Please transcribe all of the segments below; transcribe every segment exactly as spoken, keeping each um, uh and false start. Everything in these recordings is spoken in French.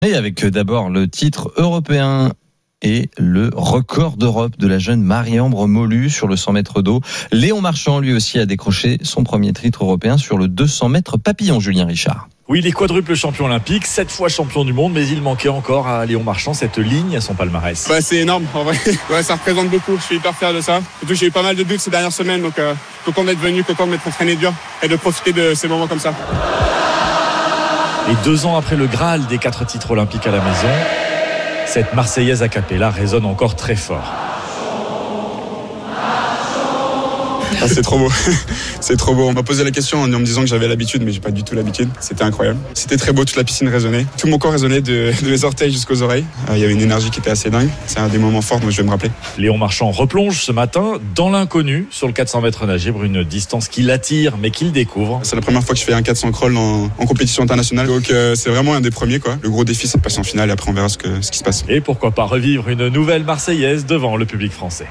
Et avec d'abord le titre européen et le record d'Europe de la jeune Marie-Ambre Molu sur le cent mètres d'eau. Léon Marchand, lui aussi, a décroché son premier titre européen sur le deux cents mètres papillon, Julien Richard. Oui, il est quadruple champion olympique, sept fois champion du monde, mais il manquait encore à Léon Marchand cette ligne à son palmarès. Ouais, c'est énorme, en vrai. Ouais, ça représente beaucoup, je suis hyper fier de ça. Surtout, j'ai eu pas mal de buts ces dernières semaines, donc euh, content d'être venu, content de m'être entraîné dur et de profiter de ces moments comme ça. Et deux ans après le Graal des quatre titres olympiques à la maison, cette Marseillaise a cappella résonne encore très fort. Ah, c'est trop beau, c'est trop beau. On m'a posé la question en me disant que j'avais l'habitude, mais j'ai pas du tout l'habitude. C'était incroyable. C'était très beau, toute la piscine résonnait. Tout mon corps résonnait de, de mes orteils jusqu'aux oreilles. Il y avait une énergie qui était assez dingue. C'est un des moments forts dont je vais me rappeler. Léon Marchand replonge ce matin dans l'inconnu sur le quatre cents mètres nagé, pour une distance qui l'attire mais qu'il découvre. C'est la première fois que je fais un quatre cents crawl en, en compétition internationale. Donc euh, c'est vraiment un des premiers, quoi. Le gros défi, c'est de passer en finale et après on verra ce, que, ce qui se passe. Et pourquoi pas revivre une nouvelle Marseillaise devant le public français.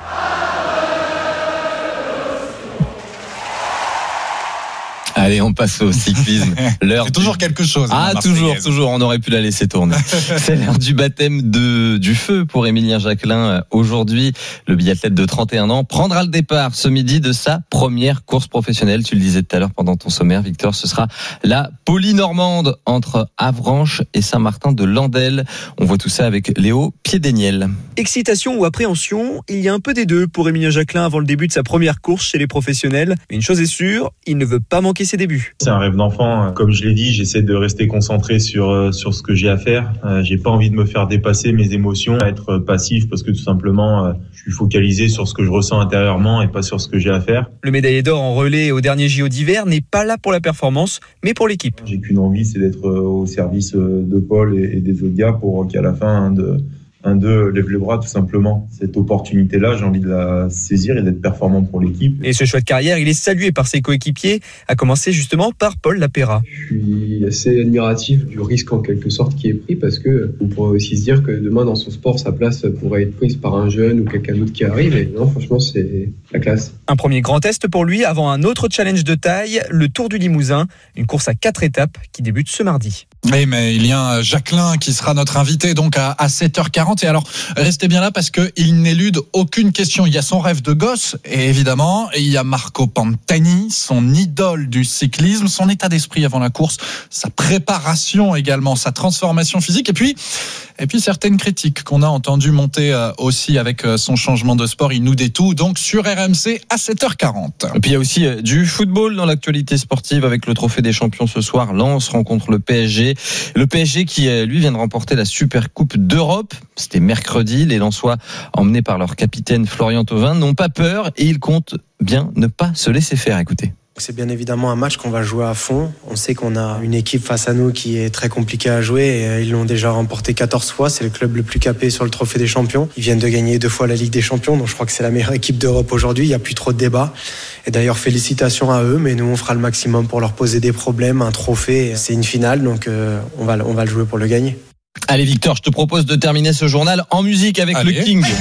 Allez, on passe au cyclisme. L'heure c'est toujours du... quelque chose. Ah, toujours, toujours. On aurait pu la laisser tourner. C'est l'heure du baptême de, du feu pour Émilien Jacquelin. Aujourd'hui, le biathlète de trente et un ans prendra le départ ce midi de sa première course professionnelle. Tu le disais tout à l'heure pendant ton sommaire, Victor. Ce sera la Polynormande entre Avranches et Saint-Martin-de-Landelle. On voit tout ça avec Léo Piedeniel. Excitation ou appréhension, il y a un peu des deux pour Émilien Jacquelin avant le début de sa première course chez les professionnels. Une chose est sûre, il ne veut pas manquer ses débuts. C'est un rêve d'enfant. Comme je l'ai dit, j'essaie de rester concentré sur, sur ce que j'ai à faire. Euh, j'ai pas envie de me faire dépasser mes émotions, être passif parce que tout simplement, euh, je suis focalisé sur ce que je ressens intérieurement et pas sur ce que j'ai à faire. Le médaillé d'or en relais au dernier J O d'hiver n'est pas là pour la performance, mais pour l'équipe. J'ai qu'une envie, c'est d'être au service de Paul et, et des autres gars pour qu'à la fin, hein, de un d'eux lève les bras tout simplement. Cette opportunité-là, j'ai envie de la saisir et d'être performant pour l'équipe. Et ce choix de carrière, il est salué par ses coéquipiers, à commencer justement par Paul Lapéra. Je suis assez admiratif du risque en quelque sorte qui est pris parce que on pourrait aussi se dire que demain dans son sport, sa place pourrait être prise par un jeune ou quelqu'un d'autre qui arrive. Et non, franchement, c'est la classe. Un premier grand test pour lui avant un autre challenge de taille, le Tour du Limousin, une course à quatre étapes qui débute ce mardi. Oui, mais il y a Jacquelin qui sera notre invité donc à, à sept heures quarante. Et alors, restez bien là parce qu'il n'élude aucune question. Il y a son rêve de gosse, et évidemment, et il y a Marco Pantani, son idole du cyclisme, son état d'esprit avant la course, sa préparation également, sa transformation physique, et puis, et puis certaines critiques qu'on a entendues monter aussi avec son changement de sport. Il nous dit tout, donc sur R M C à sept heures quarante. Et puis il y a aussi du football dans l'actualité sportive avec le Trophée des Champions ce soir. Lens rencontre le P S G. Le P S G qui, lui, vient de remporter la Super Coupe d'Europe. C'était mercredi. Les Lensois, emmenés par leur capitaine Florian Thauvin, n'ont pas peur et ils comptent bien ne pas se laisser faire. Écoutez. C'est bien évidemment un match qu'on va jouer à fond. On sait qu'on a une équipe face à nous qui est très compliquée à jouer. Et ils l'ont déjà remporté quatorze fois. C'est le club le plus capé sur le Trophée des Champions. Ils viennent de gagner deux fois la Ligue des Champions. Donc je crois que c'est la meilleure équipe d'Europe aujourd'hui. Il n'y a plus trop de débats. Et d'ailleurs, félicitations à eux. Mais nous, on fera le maximum pour leur poser des problèmes. Un trophée, c'est une finale. Donc euh, on va, on va le jouer pour le gagner. Allez Victor, je te propose de terminer ce journal en musique avec Allez. le King.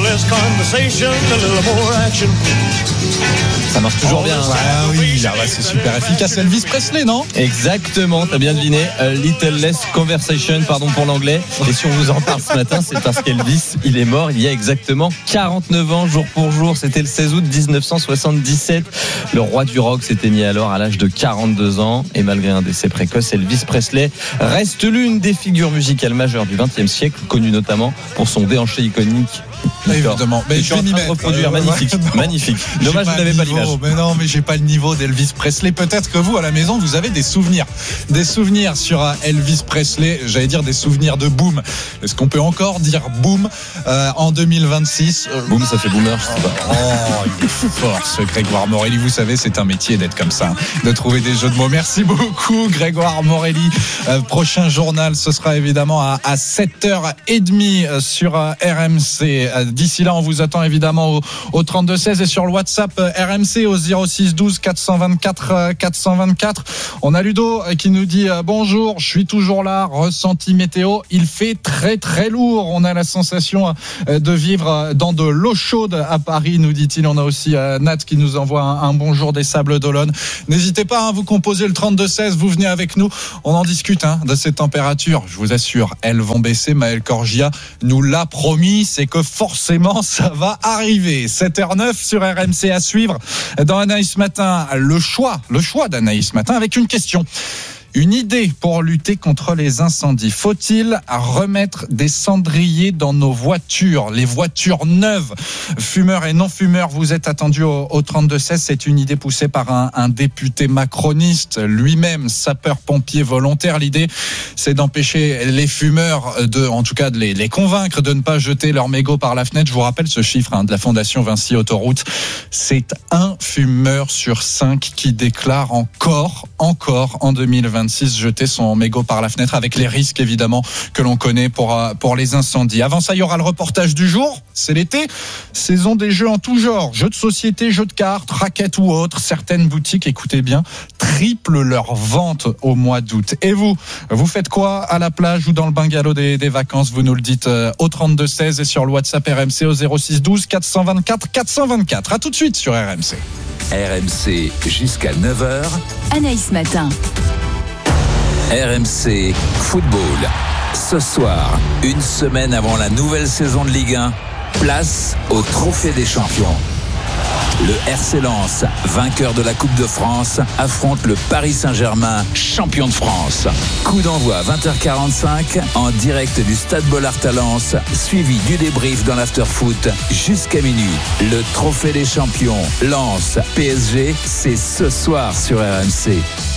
Ça marche toujours bien. Ah oui, là, ouais, c'est super efficace. Elvis Presley, non ? Exactement, t'as bien deviné. A little less conversation, pardon pour l'anglais. Et si on vous en parle ce matin, c'est parce qu'Elvis, il est mort il y a exactement quarante-neuf ans, jour pour jour. C'était le seize août dix-neuf cent soixante-dix-sept. Le roi du rock s'éteignit alors à l'âge de quarante-deux ans. Et malgré un décès précoce, Elvis Presley reste l'une des figures musicales majeures du vingtième siècle, connue notamment pour son déhanché iconique. Évidemment, mais je vais m'y mettre. Reproduire, magnifique, euh, magnifique. Dommage, vous n'avez pas l'image. Mais non, mais j'ai pas le niveau d'Elvis Presley. Peut-être que vous, à la maison, vous avez des souvenirs, des souvenirs sur Elvis Presley. J'allais dire des souvenirs de boom. Est-ce qu'on peut encore dire boom euh, en deux mille vingt-six euh, Boom, ça fait boomer, je sais pas. Oh, il est fort, ce Grégoire Morelli. Vous savez, c'est un métier d'être comme ça, de trouver des jeux de mots. Merci beaucoup, Grégoire Morelli. Euh, prochain journal, ce sera évidemment à, à sept heures trente sur R M C. Et d'ici là, on vous attend évidemment au, au trente-deux seize et sur le WhatsApp R M C au zéro six douze quatre cent vingt-quatre quatre cent vingt-quatre. On a Ludo qui nous dit bonjour, je suis toujours là, ressenti météo, il fait très très lourd. On a la sensation de vivre dans de l'eau chaude à Paris, nous dit-il. On a aussi Nat qui nous envoie un, un bonjour des Sables d'Olonne. N'hésitez pas, hein, vous composez le trente-deux seize, vous venez avec nous, on en discute hein, de ces températures. Je vous assure, elles vont baisser. Maël Corgia nous l'a promis, c'est que forcément ça va arriver. sept heures neuf sur R M C à suivre. Dans Anaïs Matin, le choix, le choix d'Anaïs Matin avec une question. Une idée pour lutter contre les incendies. Faut-il remettre des cendriers dans nos voitures, les voitures neuves? Fumeurs et non-fumeurs, vous êtes attendus au, au trente-deux seize. C'est une idée poussée par un, un député macroniste, lui-même sapeur-pompier volontaire. L'idée, c'est d'empêcher les fumeurs, de, en tout cas de les, les convaincre de ne pas jeter leur mégot par la fenêtre. Je vous rappelle ce chiffre hein, de la Fondation Vinci Autoroute. C'est un fumeur sur cinq qui déclare encore, encore en deux mille vingt-six jeter son mégot par la fenêtre, avec les risques évidemment que l'on connaît pour, pour les incendies. Avant ça, il y aura le reportage du jour. C'est l'été, saison des jeux en tout genre, jeux de société, jeux de cartes, raquettes ou autres. Certaines boutiques, écoutez bien, triplent leurs ventes au mois d'août. Et vous, vous faites quoi à la plage ou dans le bungalow des, des vacances? Vous nous le dites au trente-deux seize et sur le WhatsApp R M C au zéro six douze quatre cent vingt-quatre quatre cent vingt-quatre. À tout de suite sur R M C. R M C jusqu'à neuf heures. Anaïs Matin. R M C Football. Ce soir, une semaine avant la nouvelle saison de Ligue un, place au Trophée des Champions. Le R C Lens, vainqueur de la Coupe de France, affronte le Paris Saint-Germain, champion de France. Coup d'envoi vingt heures quarante-cinq en direct du Stade Bollaert à Lens, suivi du débrief dans l'after-foot jusqu'à minuit. Le Trophée des Champions, Lens, P S G, c'est ce soir sur R M C.